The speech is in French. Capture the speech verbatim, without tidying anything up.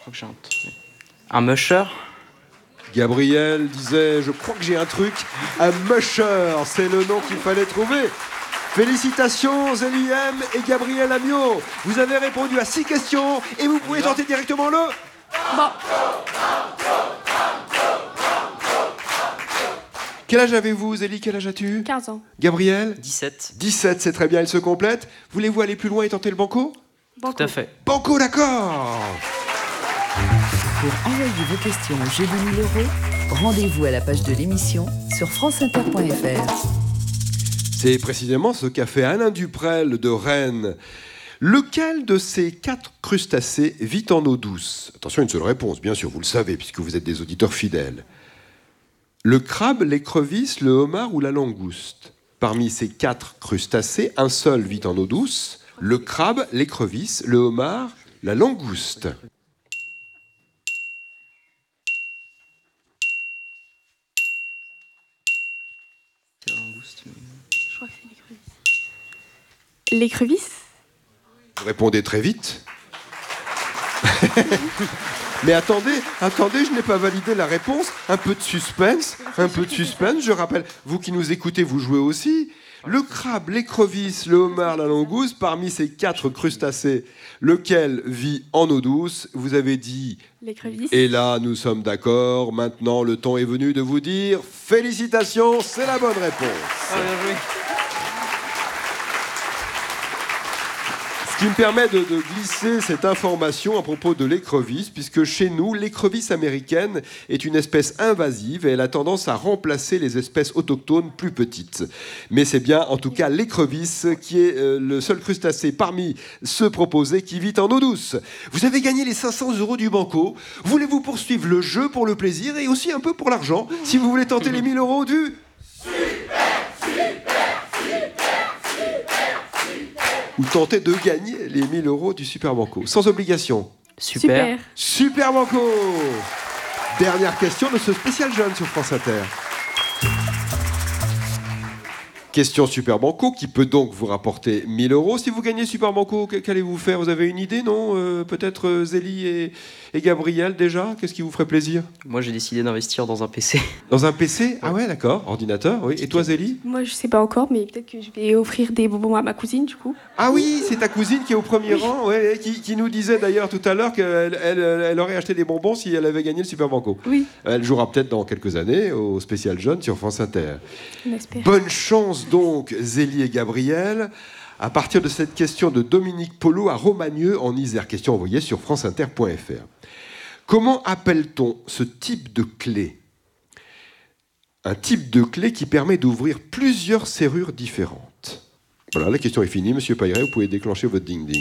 crois que j'ai un truc. Un musher. Gabriel disait, je crois que j'ai un truc. Un musher, c'est le nom qu'il fallait trouver. Félicitations Zélie M et Gabriel Amiot. Vous avez répondu à six questions et vous pouvez tenter directement le... Bon. Quel âge avez-vous, Zélie? Quel âge as-tu? quinze ans. Gabriel? dix-sept. dix-sept, c'est très bien, il se complète. Voulez-vous aller plus loin et tenter le banco? Banco. Tout à fait. Banco, d'accord. Pour envoyer vos questions au jeu de mille euros, rendez-vous à la page de l'émission sur franceinter point f r. C'est précisément ce qu'a fait Alain Duprel de Rennes. Lequel de ces quatre crustacés vit en eau douce? Attention, une seule réponse, bien sûr, vous le savez, puisque vous êtes des auditeurs fidèles. Le crabe, l'écrevisse, le homard ou la langouste? Parmi ces quatre crustacés, un seul vit en eau douce. Le crabe, l'écrevisse, le homard, la langouste. Je crois que c'est l'écrevisse. L'écrevisse? Vous répondez très vite. Mais attendez, attendez, je n'ai pas validé la réponse. Un peu de suspense, un peu de suspense. Je rappelle, vous qui nous écoutez, vous jouez aussi. Le crabe, l'écrevisse, le homard, la langouste, parmi ces quatre crustacés, lequel vit en eau douce? Vous avez dit... L'écrevisse. Et là, nous sommes d'accord. Maintenant, le temps est venu de vous dire félicitations, c'est la bonne réponse. Ah, bien joué. Ce qui me permet de, de glisser cette information à propos de l'écrevisse, puisque chez nous, l'écrevisse américaine est une espèce invasive et elle a tendance à remplacer les espèces autochtones plus petites. Mais c'est bien, en tout cas, l'écrevisse qui est euh, le seul crustacé parmi ceux proposés qui vit en eau douce. Vous avez gagné les cinq cents euros du banco. Voulez-vous poursuivre le jeu pour le plaisir et aussi un peu pour l'argent, si vous voulez tenter les mille euros du... Ou tenter de gagner les mille euros du Super Banco, sans obligation. Super. Super Banco. Dernière question de ce spécial jeune sur France Inter. Question Super Banco qui peut donc vous rapporter mille euros. Si vous gagnez Super Banco, qu'allez-vous faire? Vous avez une idée, non? euh, Peut-être euh, Zélie et, et Gabriel déjà? Qu'est-ce qui vous ferait plaisir? Moi, j'ai décidé d'investir dans un P C. Dans un P C? Ah ouais, d'accord. Ordinateur, oui. Et toi, Zélie? Moi, je sais pas encore, mais peut-être que je vais offrir des bonbons à ma cousine, du coup. Ah oui, c'est ta cousine qui est au premier rang, ouais, qui, qui nous disait d'ailleurs tout à l'heure qu'elle elle, elle aurait acheté des bonbons si elle avait gagné le Super Banco. Oui. Elle jouera peut-être dans quelques années au spécial jeune sur France Inter. On espère. Bonne chance donc, Zélie et Gabriel. À partir de cette question de Dominique Polo à Romagneux en Isère, question envoyée sur franceinter point f r. Comment appelle-t-on ce type de clé? Un type de clé qui permet d'ouvrir plusieurs serrures différentes. Voilà, la question est finie. Monsieur Pailleret, vous pouvez déclencher votre ding-ding.